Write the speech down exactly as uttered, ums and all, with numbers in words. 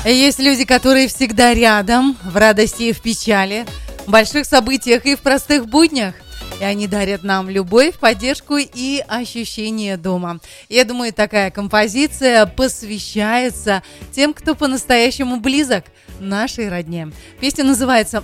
Есть люди, которые всегда рядом, в радости и в печали, в больших событиях и в простых буднях. И они дарят нам любовь, поддержку и ощущение дома. Я думаю, такая композиция посвящается тем, кто по-настоящему близок нашей родне. Песня называется